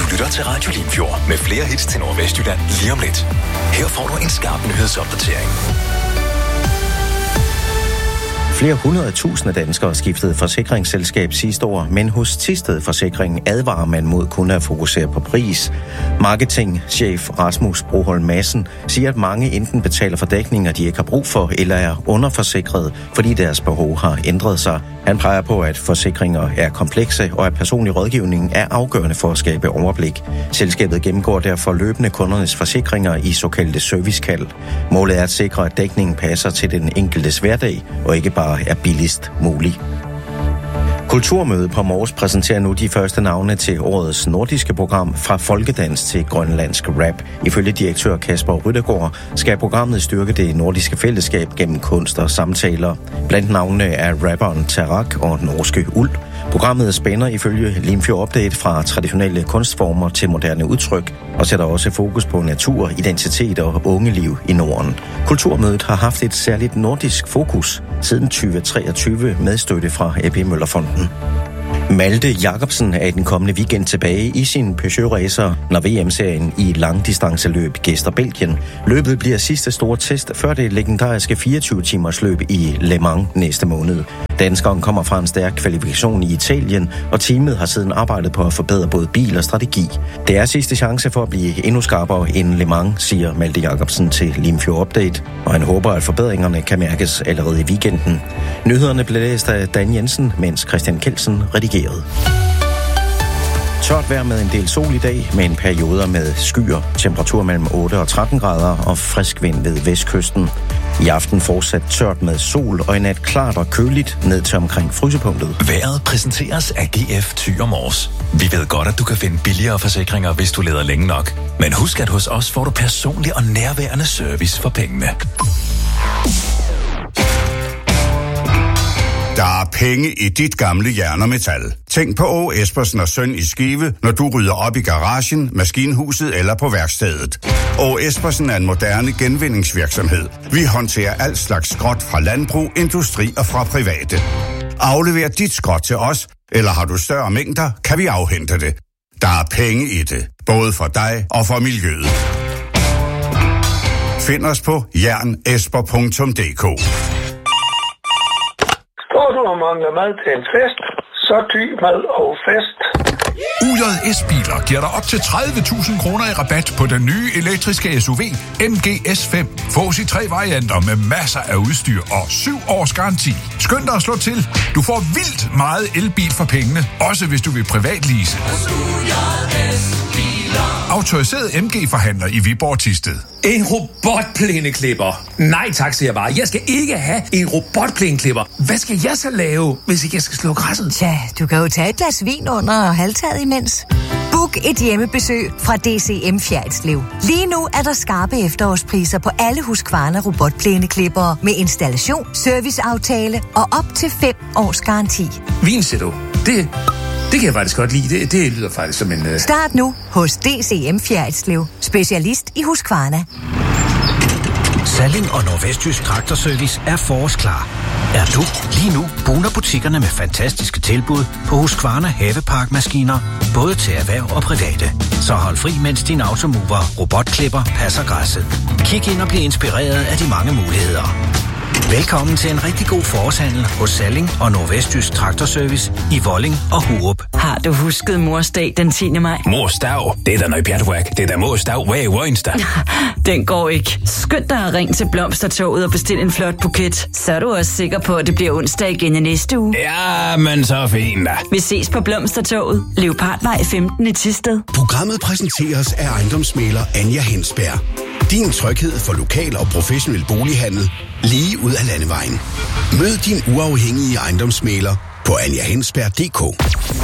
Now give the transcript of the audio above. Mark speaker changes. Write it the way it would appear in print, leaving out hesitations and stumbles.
Speaker 1: lytter til Radio Limfjord med flere hits til Nordvestjylland lige om lidt. Her får du en skarp nyhedsopdatering.
Speaker 2: Flere 100.000 danskere skiftede forsikringsselskab sidste år, men hos Thisted Forsikring advarer man mod kun at fokusere på pris. Marketingchef Rasmus Broholm Madsen siger, at mange enten betaler for dækninger, de ikke har brug for, eller er underforsikret, fordi deres behov har ændret sig. Han peger på, at forsikringer er komplekse, og at personlig rådgivning er afgørende for at skabe overblik. Selskabet gennemgår derfor løbende kundernes forsikringer i såkaldte servicekald. Målet er at sikre, at dækningen passer til den enkeltes hverdag, og ikke bare er billigst muligt. Kulturmødet på Mors præsenterer nu de første navne til årets nordiske program Fra folkedans til grønlandsk rap. Ifølge direktør Kasper Ryttergaard skal programmet styrke det nordiske fællesskab gennem kunst og samtaler. Blandt navnene er rapperen Tarak og norske Uld. Programmet spænder ifølge Limfjord Update fra traditionelle kunstformer til moderne udtryk og sætter også fokus på natur, identitet og ungeliv i Norden. Kulturmødet har haft et særligt nordisk fokus siden 2023 med støtte fra A.P. Møller-fonden. Malte Jacobsen er i den kommende weekend tilbage i sin Peugeot-racer, når VM-serien i langdistanceløb gæster Belgien. Løbet bliver sidste store test før det legendariske 24-timers løb i Le Mans næste måned. Danskeren kommer fra en stærk kvalifikation i Italien, og teamet har siden arbejdet på at forbedre både bil og strategi. Det er sidste chance for at blive endnu skarpere end Le Mans, siger Malte Jacobsen til Limfjord Update, og han håber, at forbedringerne kan mærkes allerede i weekenden. Nyhederne blev læst af Dan Jensen, mens Christian Kelsen redigerede. Tørt vejr med en del sol i dag, med en perioder med skyer, temperatur mellem 8 og 13 grader og frisk vind ved vestkysten. I aften fortsat tørt med sol og i nat klart og køligt ned til omkring frysepunktet.
Speaker 1: Vejret præsenteres af GF Thyre Mors. Vi ved godt, at du kan finde billigere forsikringer, hvis du leder længe nok. Men husk, at hos os får du personlig og nærværende service for pengene.
Speaker 3: Der er penge i dit gamle jern og metal. Tænk på Åge Espersen og Søn i Skive, når du rydder op i garagen, maskinhuset eller på værkstedet. Åge Espersen er en moderne genvindingsvirksomhed. Vi håndterer alt slags skrot fra landbrug, industri og fra private. Aflever dit skrot til os, eller har du større mængder, kan vi afhente det. Der er penge i det, både for dig og for miljøet. Find os på jernesper.dk.
Speaker 4: Står du og mangler mad til en fest, så ty mad og fest.
Speaker 5: UJS Biler giver dig op til 30.000 kroner i rabat på den nye elektriske SUV MG S5. Fås i 3 varianter med masser af udstyr og 7 års garanti. Skynd dig at slå til. Du får vildt meget elbil for pengene, også hvis du vil privatlease. Autoriseret MG-forhandler i Viborg Thisted.
Speaker 6: En robotplæneklipper? Nej tak, siger jeg bare. Jeg skal ikke have en robotplæneklipper. Hvad skal jeg så lave, hvis ikke jeg skal slå græsset?
Speaker 7: Tja, du kan jo tage et glas vin under halvtaget imens. Book et hjemmebesøg fra DCM Fjerritslev. Lige nu er der skarpe efterårspriser på alle Husqvarna robotplæneklippere med installation, serviceaftale og op til 5 års garanti.
Speaker 6: Vin, siger du? Det kan jeg faktisk godt lide. Det lyder faktisk som en...
Speaker 7: Start nu hos DCM Fjerritslev. Specialist i Husqvarna.
Speaker 8: Salling og Nordvestjysk Traktorservice er forårsklar. Er du? Lige nu buner butikkerne med fantastiske tilbud på Husqvarna haveparkmaskiner, både til erhverv og private. Så hold fri, mens din automover robotklipper passer græsset. Kig ind og bliv inspireret af de mange muligheder. Velkommen til en rigtig god forårshandel hos Salling og Nordvestjysk Traktorservice i Volling og Hurup.
Speaker 9: Har du husket Mors dag den 10. maj?
Speaker 10: Mors dag? Det er da noget pjatværk. Det er da Mors dag hver onsdag.
Speaker 9: Den går ikke. Skynd dig at ringe til Blomstertoget og bestil en flot buket. Så er du også sikker på, at det bliver onsdag igen i næste uge.
Speaker 10: Ja, men så fint da.
Speaker 9: Vi ses på Blomstertoget. Leopardvej 15 i Thisted.
Speaker 11: Programmet præsenteres af ejendomsmægler Anja Hensberg. Din tryghed for lokal og professionel bolighandel lige ud af landevejen. Mød din uafhængige ejendomsmægler på anjahensberg.dk.